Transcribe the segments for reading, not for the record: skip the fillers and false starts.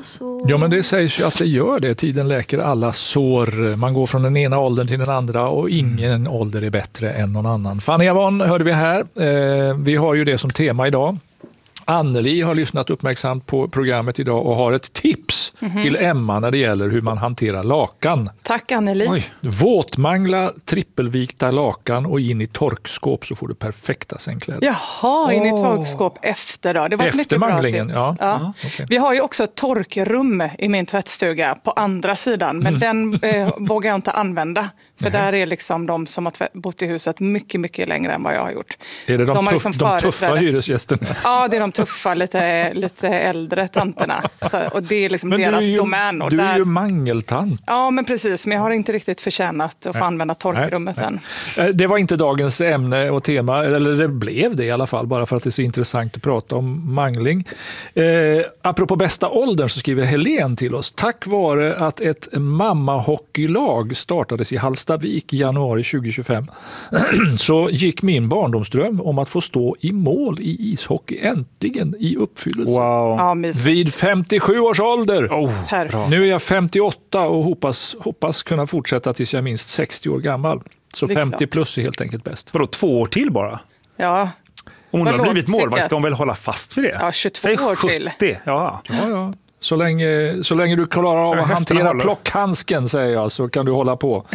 sår. Ja, men det sägs ju att det gör det. Tiden läker alla sår. Man går från den ena åldern till den andra och ingen ålder är bättre än någon annan. Fanny Avon hörde vi här. Vi har ju det som tema idag. Anneli har lyssnat uppmärksamt på programmet idag och har ett tips till Emma när det gäller hur man hanterar lakan. Tack Anneli. Oj. Våtmangla trippelvikta lakan och in i torkskåp så får du perfekta sängkläder. Jaha, in i torkskåp efter då. Det var ett mycket bra manglingen, tips. ja. Okay. Vi har ju också ett torkrum i min tvättstuga på andra sidan. Men den vågar jag inte använda. För där är liksom de som har bott i huset mycket, mycket längre än vad jag har gjort. Är det de liksom tuffa hyresgästerna? Ja, det är de tuffa, lite äldre tanterna. Och det är liksom deras domän. Och du är ju mangeltant. Ja, men precis. Men jag har inte riktigt förtjänat att få använda torkrummet än. Det var inte dagens ämne och tema, eller det blev det i alla fall, bara för att det är så intressant att prata om mangling. Apropå bästa åldern så skriver Helen till oss. Tack vare att ett mammahockeylag startades i Hallstavik i januari 2025 så gick min barndomsdröm om att få stå i mål i ishockey äntligen i uppfyllelse. Wow. Ja, vid 57 års ålder. Nu är jag 58 och hoppas kunna fortsätta tills jag är minst 60 år gammal. Så 50 plus är helt enkelt bäst. Vadå, 2 år till bara? Ja. Om hon har blivit målvakt ska hon väl hålla fast vid det? Ja, 22 Säg år 70. till. Ja. Så länge du klarar av att hantera plockhandsken, säger jag, så kan du hålla på.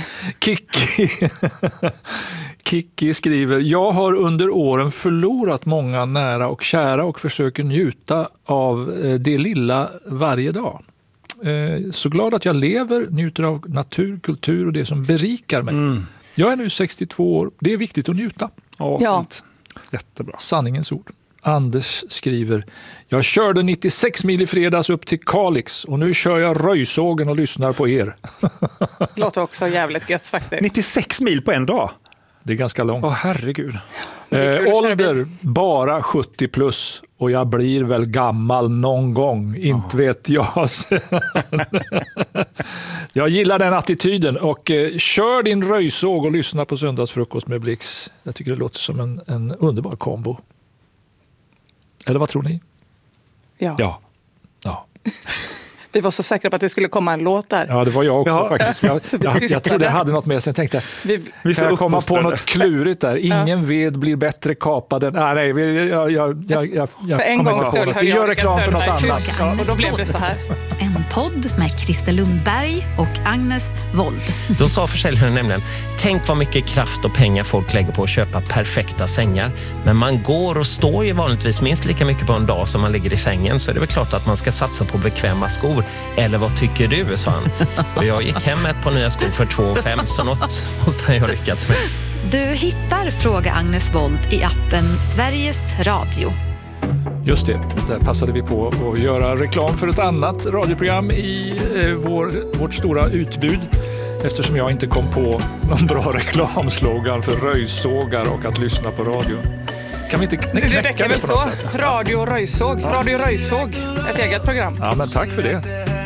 Kiki skriver, jag har under åren förlorat många nära och kära och försöker njuta av det lilla varje dag. Så glad att jag lever, njuter av natur, kultur och det som berikar mig. Jag är nu 62 år, det är viktigt att njuta. Ja. Jättebra. Sanningens ord. Anders skriver, jag körde 96 mil i fredags upp till Kalix och nu kör jag röjsågen och lyssnar på er. Det låter också jävligt gött faktiskt. 96 mil på en dag? Det är ganska långt. Herregud. Ålder bara 70 plus och jag blir väl gammal någon gång, inte vet jag. Jag gillar den attityden och kör din röjsåg och lyssna på söndagsfrukost med Blix. Jag tycker det låter som en underbar kombo. Eller vad tror ni? Ja. Vi var så säkra på att det skulle komma en låt där. Ja, det var jag också faktiskt. Jag trodde jag hade något med sig. Jag tänkte, kan jag komma på något klurigt där? Ingen ved blir bättre kapad än... Nej, jag för en gångs skull vi gör reklam för något annat. Och då blev det så här. En podd med Christer Lundberg och Agnes Wold. Då sa försäljaren nämligen, tänk vad mycket kraft och pengar folk lägger på att köpa perfekta sängar. Men man går och står ju vanligtvis minst lika mycket på en dag som man ligger i sängen, så är det väl klart att man ska satsa på bekväma skor. Eller vad tycker du, sa han. Och jag gick hem med ett par nya skor för 2 500, så något måste jag ha lyckats med. Du hittar Fråga Agnes Wold i appen Sveriges Radio. Just det, där passade vi på att göra reklam för ett annat radioprogram i vårt stora utbud. Eftersom jag inte kom på någon bra reklamslogan för röjsågar och att lyssna på radio. Kan vi inte knäcka det räcker väl så? Radio Röjsåg. Radio Röjsåg, ett eget program. Ja, men tack för det.